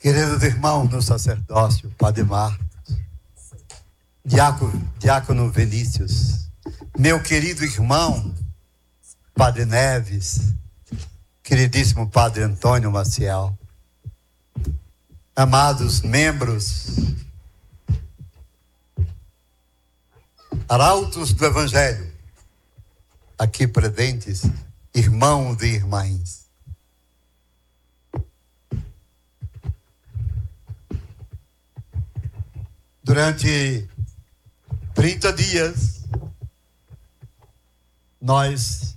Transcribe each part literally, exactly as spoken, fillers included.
Queridos irmãos no sacerdócio, Padre Marcos, Diácono, Diácono Vinícius, meu querido irmão, Padre Neves, queridíssimo Padre Antônio Maciel, amados membros, arautos do Evangelho, aqui presentes, irmãos e irmãs. Durante trinta dias, nós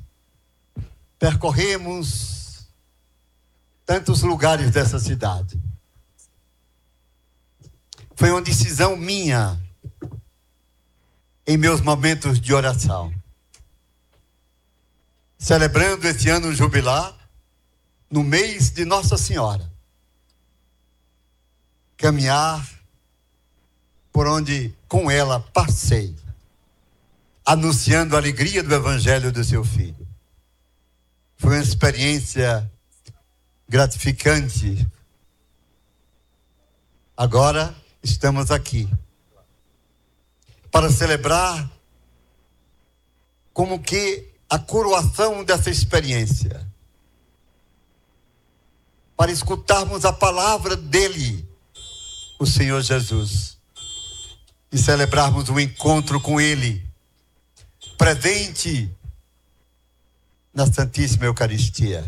percorremos tantos lugares dessa cidade. Foi uma decisão minha, em meus momentos de oração. Celebrando esse ano jubilar, no mês de Nossa Senhora. Caminhar por onde com ela passei, anunciando a alegria do Evangelho do seu Filho. Foi uma experiência gratificante. Agora estamos aqui para celebrar como que a coroação dessa experiência, para escutarmos a palavra dele, o Senhor Jesus, e celebrarmos um encontro com ele, presente na Santíssima Eucaristia.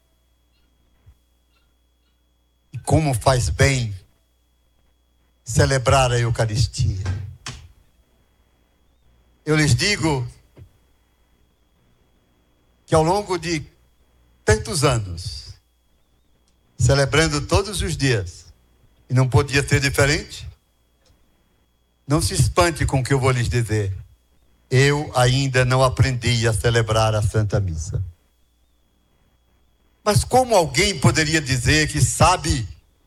E como faz bem celebrar a Eucaristia. Eu lhes digo que ao longo de tantos anos, celebrando todos os dias, e não podia ser diferente, não se espante com o que eu vou lhes dizer. Eu ainda não aprendi a celebrar a Santa Missa. Mas como alguém poderia dizer que sabe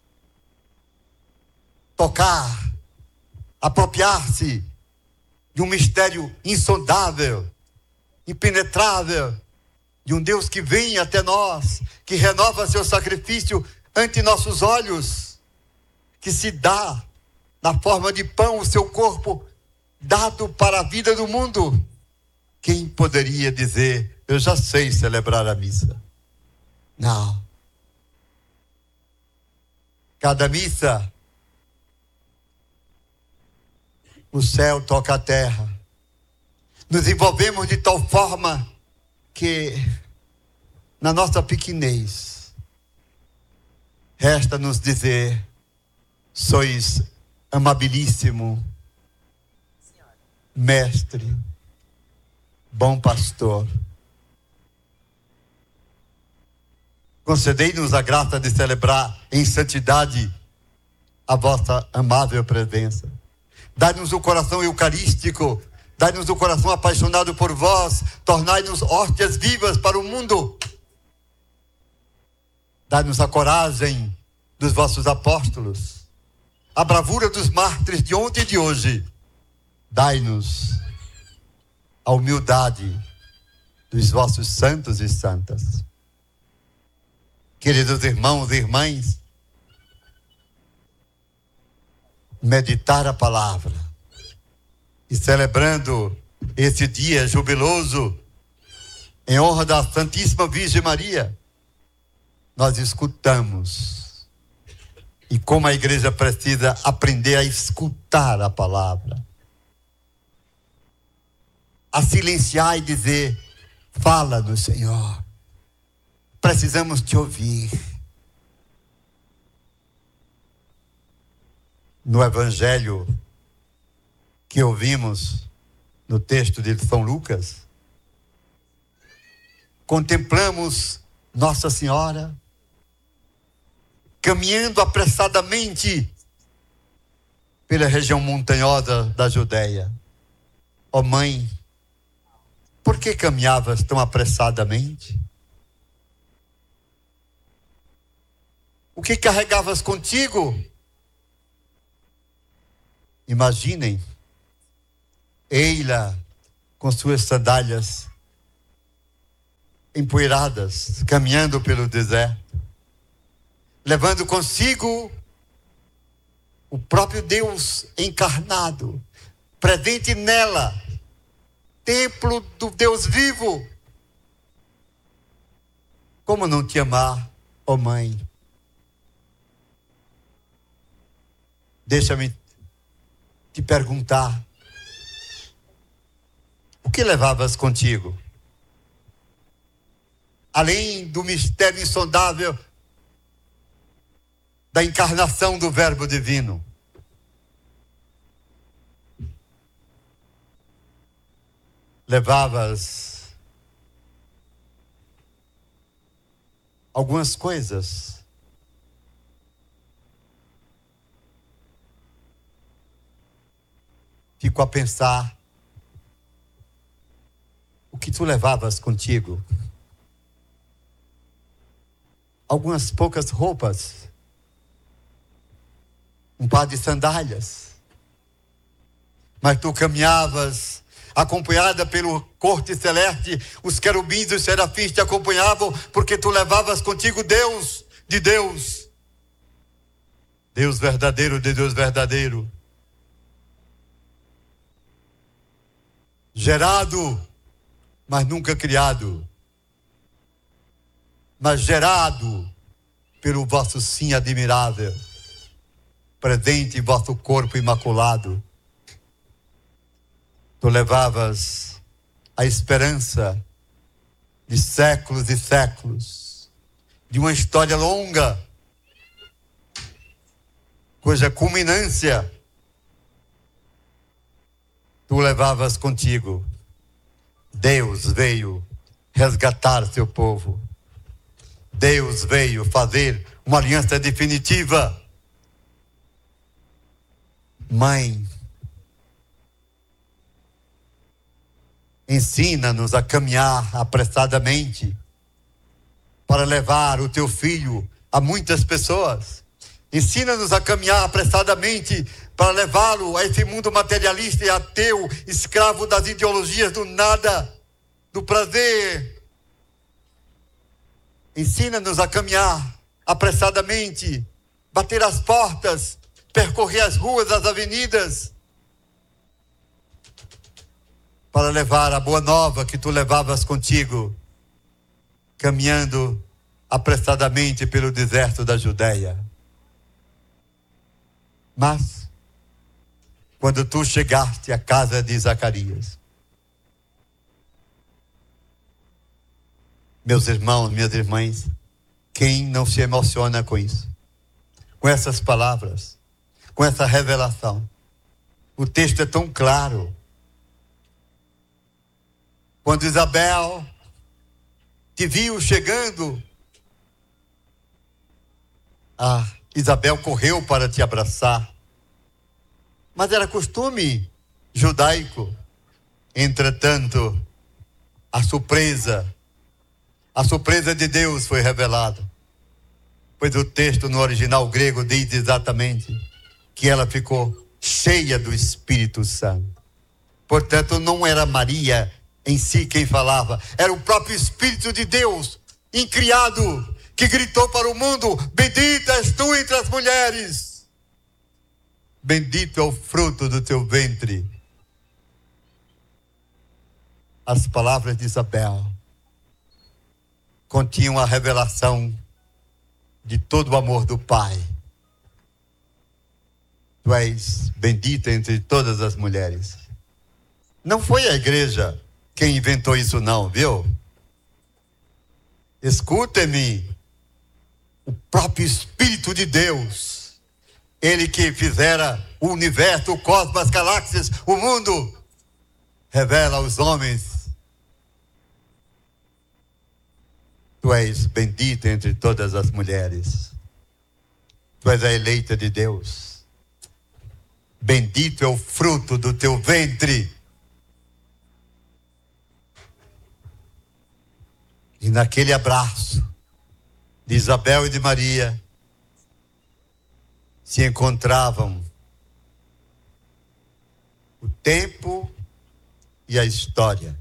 tocar, apropriar-se de um mistério insondável, impenetrável, de um Deus que vem até nós, que renova seu sacrifício ante nossos olhos, que se dá na forma de pão, o seu corpo dado para a vida do mundo? Quem poderia dizer, eu já sei celebrar a missa? Não. Cada missa, o céu toca a terra. Nos envolvemos de tal forma que, na nossa pequenez, resta nos dizer, sois amabilíssimo mestre, bom pastor. Concedei-nos a graça de celebrar em santidade a vossa amável presença. Dai-nos o coração eucarístico, dai-nos o coração apaixonado por vós, tornai-nos hóstias vivas para o mundo. Dai-nos a coragem dos vossos apóstolos, a bravura dos mártires de ontem e de hoje. Dai-nos a humildade dos vossos santos e santas. Queridos irmãos e irmãs, meditar a palavra e celebrando esse dia jubiloso em honra da Santíssima Virgem Maria, nós escutamos. E como a igreja precisa aprender a escutar a palavra, a silenciar e dizer, fala-nos, Senhor, precisamos te ouvir. No Evangelho que ouvimos no texto de São Lucas, contemplamos Nossa Senhora caminhando apressadamente pela região montanhosa da Judeia. Ó mãe, por que caminhavas tão apressadamente? O que carregavas contigo? Imaginem, Eila com suas sandálias empoeiradas, caminhando pelo deserto, levando consigo o próprio Deus encarnado, presente nela, templo do Deus vivo. Como não te amar, ó mãe? Deixa-me te perguntar, o que levavas contigo? Além do mistério insondável da encarnação do Verbo divino. Levavas algumas coisas. Fico a pensar, o que tu levavas contigo? Algumas poucas roupas, um par de sandálias, mas tu caminhavas acompanhada pelo corte celeste, os querubins e os serafins te acompanhavam, porque tu levavas contigo Deus de Deus, Deus verdadeiro de Deus verdadeiro, gerado, mas nunca criado, mas gerado pelo vosso sim admirável, presente em vosso corpo imaculado. Tu levavas a esperança de séculos e séculos, de uma história longa, cuja culminância tu levavas contigo. Deus veio resgatar seu povo. Deus veio fazer uma aliança definitiva. Mãe, ensina-nos a caminhar apressadamente para levar o teu filho a muitas pessoas. Ensina-nos a caminhar apressadamente para levá-lo a esse mundo materialista e ateu, escravo das ideologias do nada, do prazer. Ensina-nos a caminhar apressadamente, bater as portas, percorrer as ruas, as avenidas, para levar a boa nova que tu levavas contigo, caminhando apressadamente pelo deserto da Judeia. Mas, quando tu chegaste à casa de Zacarias, meus irmãos, minhas irmãs, quem não se emociona com isso? Com essas palavras, com essa revelação? O texto é tão claro. Quando Isabel te viu chegando, ah, Isabel correu para te abraçar. Mas era costume judaico. Entretanto, a surpresa, a surpresa de Deus foi revelada. Pois o texto no original grego diz exatamente que ela ficou cheia do Espírito Santo. Portanto, não era Maria em si quem falava, era o próprio Espírito de Deus, incriado, que gritou para o mundo: bendita és tu entre as mulheres, bendito é o fruto do teu ventre. As palavras de Isabel continham a revelação de todo o amor do Pai. Tu és bendita entre todas as mulheres. Não foi a igreja quem inventou isso não, viu? Escutem-me. O próprio Espírito de Deus, Ele que fizera o universo, o cosmos, as galáxias, o mundo, revela aos homens: tu és bendita entre todas as mulheres. Tu és a eleita de Deus. Bendito é o fruto do teu ventre. E naquele abraço de Isabel e de Maria se encontravam o tempo e a história,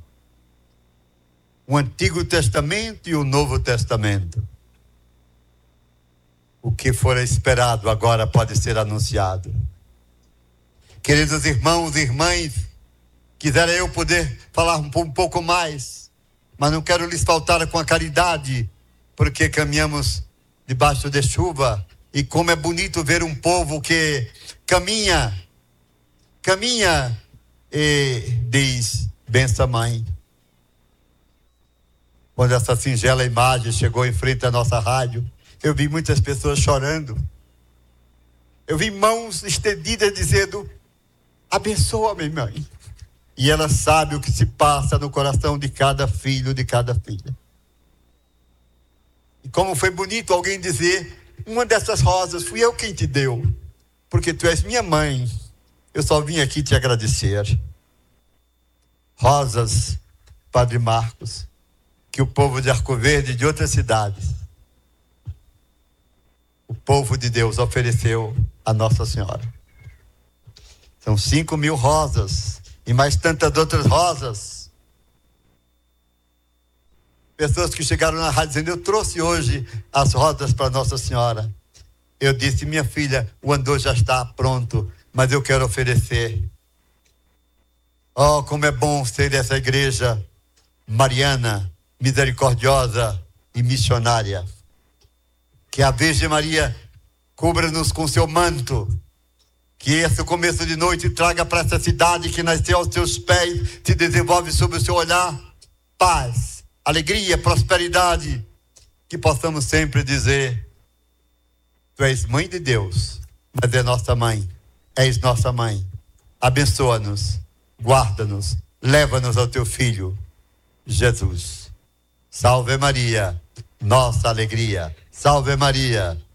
o Antigo Testamento e o Novo Testamento, O que for esperado agora pode ser anunciado. Queridos irmãos e irmãs, quisera eu poder falar um pouco mais, mas não quero lhes faltar com a caridade, porque caminhamos debaixo de chuva, e como é bonito ver um povo que caminha, caminha e diz, benção mãe. Quando essa singela imagem chegou em frente à nossa rádio, eu vi muitas pessoas chorando. Eu vi mãos estendidas dizendo, abençoa-me, mãe. E ela sabe o que se passa no coração de cada filho, de cada filha. E como foi bonito alguém dizer, uma dessas rosas fui eu quem te deu, porque tu és minha mãe, eu só vim aqui te agradecer. Rosas, Padre Marcos, que o povo de Arco Verde e de outras cidades, o povo de Deus ofereceu a Nossa Senhora. São cinco mil rosas e mais tantas outras rosas. Pessoas que chegaram na rádio dizendo, eu trouxe hoje as rosas para Nossa Senhora. Eu disse, minha filha, o andor já está pronto, mas eu quero oferecer. Oh, como é bom ser essa igreja mariana, misericordiosa e missionária. Que a Virgem Maria cubra-nos com seu manto. Que esse começo de noite traga para essa cidade que nasceu aos seus pés, se desenvolve sob o seu olhar, paz, alegria, prosperidade. Que possamos sempre dizer, tu és mãe de Deus, mas é nossa mãe, és nossa mãe. Abençoa-nos, guarda-nos, leva-nos ao teu Filho, Jesus. Salve Maria, nossa alegria. Salve Maria,